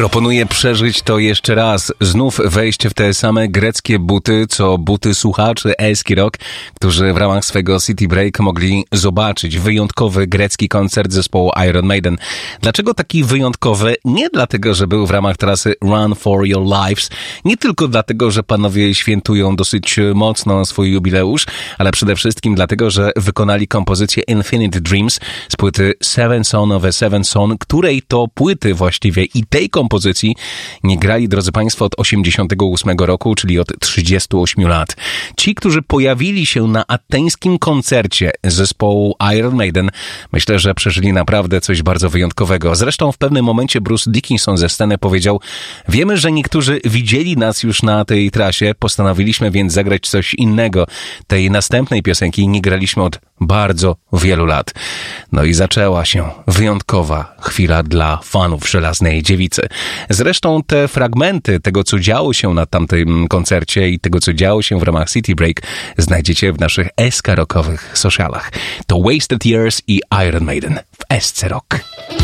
Proponuję przeżyć to jeszcze raz. Znów wejść w te same greckie buty, co buty słuchaczy Eski Rock, którzy w ramach swego City Break mogli zobaczyć wyjątkowy grecki koncert zespołu Iron Maiden. Dlaczego taki wyjątkowy? Nie dlatego, że był w ramach trasy Run for Your Lives, nie tylko dlatego, że panowie świętują dosyć mocno swój jubileusz, ale przede wszystkim dlatego, że wykonali kompozycję Infinite Dreams z płyty Seven Son of a Seven Son, której to płyty właściwie i tej kompozycji nie grali, drodzy Państwo, od 88 roku, czyli od 38 lat. Ci, którzy pojawili się na ateńskim koncercie zespołu Iron Maiden, myślę, że przeżyli naprawdę coś bardzo wyjątkowego. Zresztą w pewnym momencie Bruce Dickinson ze sceny powiedział: wiemy, że niektórzy widzieli nas już na tej trasie, postanowiliśmy więc zagrać coś innego. Tej następnej piosenki nie graliśmy od bardzo wielu lat. No i zaczęła się wyjątkowa chwila dla fanów Żelaznej Dziewicy. Zresztą te fragmenty tego, co działo się na tamtym koncercie i tego, co działo się w ramach City Break, znajdziecie w naszych SK Rockowych socialach. To Wasted Years i Iron Maiden w SC Rock.